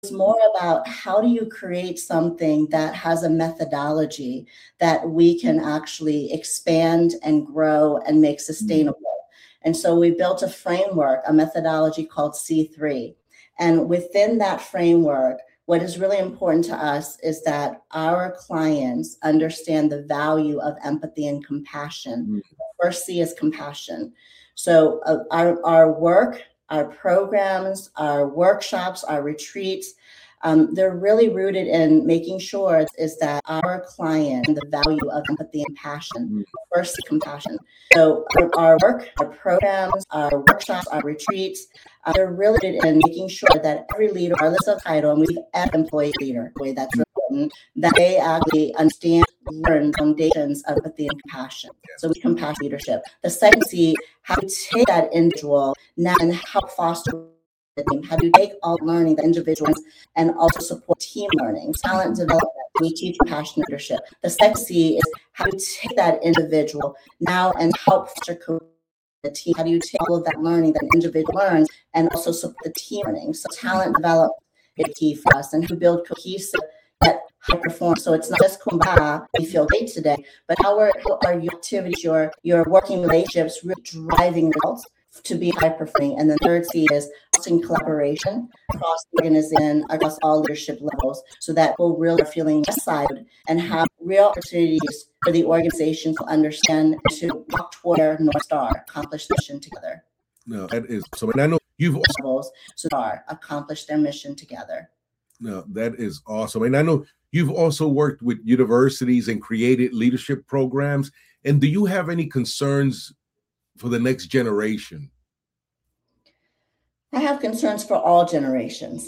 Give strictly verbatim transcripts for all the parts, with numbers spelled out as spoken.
It's more about how do you create something that has a methodology that we can actually expand and grow and make sustainable. And so we built a framework, a methodology called C three. And within that framework, what is really important to us is that our clients understand the value of empathy and compassion. Mm-hmm. The first C is compassion. So uh, our, our work, our programs, our workshops, our retreats, um, they're really rooted in making sure is that our client and the value of empathy and passion. Mm-hmm. First, compassion. So our, our work, our programs, our workshops, our retreats, uh, they're really rooted in making sure that every leader, regardless of title, and we've every employee leader, the way that's really important, that they actually understand, learn foundations of empathy and compassion. So we compassion leadership. The second C, how to take that individual now and help foster the team. How do you take all learning, the individuals, and also support team learning, talent development? We teach compassion leadership. The second C is how to take that individual now and help foster the team. How do you take all of that learning that an individual learns and also support the team learning? So talent development is key for us, and to build cohesive that high performance. So it's not just kumbaya, we feel great today, but how are, how are your activities, your your working relationships really driving results to be high performing? And the third C is fostering collaboration across the organization, across all leadership levels, so that people really are feeling excited and have real opportunities for the organization to understand and to walk toward their North Star, accomplish the mission together. No, that is so. And I know you've also so far accomplished their mission together. No, that is awesome. And I know you've also worked with universities and created leadership programs. And do you have any concerns for the next generation? I have concerns for all generations.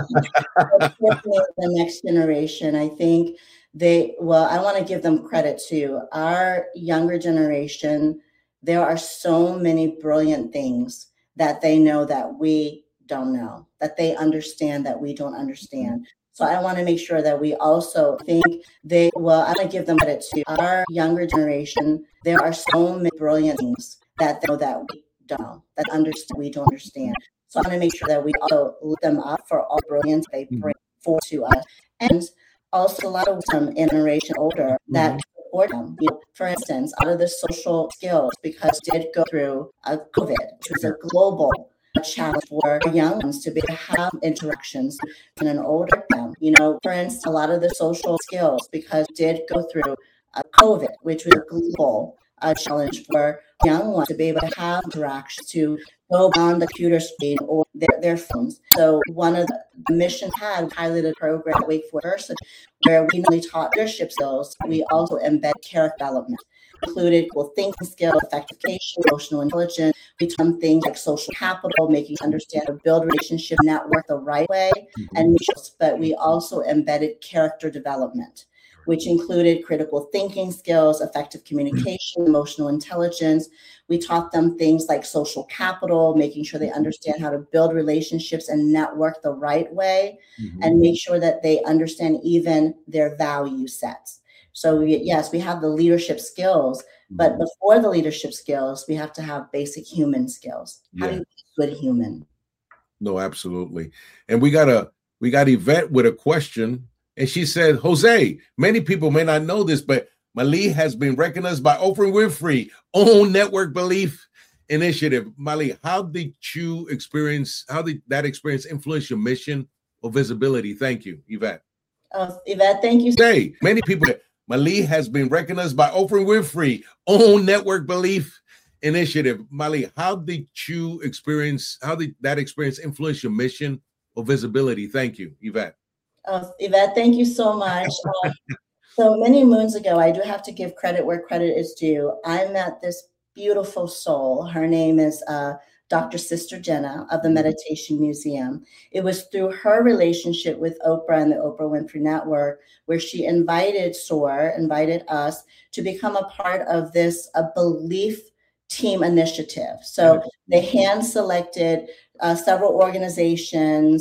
The next generation, I think they, well, I want to give them credit too. Our younger generation, there are so many brilliant things that they know that we don't know, that they understand that we don't understand. So I want to make sure that we also think they, well, I want to give them credit to our younger generation. There are so many brilliant things that they know that we don't know, that understand we don't understand. So I want to make sure that we also lift them up for all brilliance they bring forth to us. And also a lot of wisdom in generation older that support them. You know, for instance, out of the social skills, because we did go through a COVID, which was a global challenge for young ones to be able to have interactions in an older time. You know, for instance, a lot of the social skills, because we did go through a COVID, which was a global uh, challenge for young ones to be able to have interactions, to go on the computer screen or their, their phones. So one of the missions had piloted a program at Wake Forest University where we not only taught leadership skills, we also embed character development, included well, thinking skills, effective communication, emotional intelligence. We taught things like social capital, making you understand how to build relationship network the right way, mm-hmm. and but we also embedded character development, which included critical thinking skills, effective communication, emotional intelligence. We taught them things like social capital, making sure they understand how to build relationships and network the right way, mm-hmm. and make sure that they understand even their value sets. So we, yes, we have the leadership skills, mm-hmm. but before the leadership skills, we have to have basic human skills. How yeah. do you be a good human? No, absolutely. And we got a we got Yvette with a question. And she said, Jose, many people may not know this, but Mali has been recognized by Oprah Winfrey own Network Belief Initiative. Mali, how did you experience, how did that experience influence your mission or visibility? Thank you, Yvette. Oh, Yvette, thank you. Say, many people, Mali has been recognized by Oprah Winfrey own Network Belief Initiative. Mali, how did you experience, how did that experience influence your mission or visibility? Thank you, Yvette. Oh, Yvette, thank you so much. Uh, so many moons ago, I do have to give credit where credit is due. I met this beautiful soul. Her name is uh, Doctor Sister Jenna of the Meditation Museum. It was through her relationship with Oprah and the Oprah Winfrey Network where she invited SOAR, invited us to become a part of this a belief team initiative. So they hand selected uh, several organizations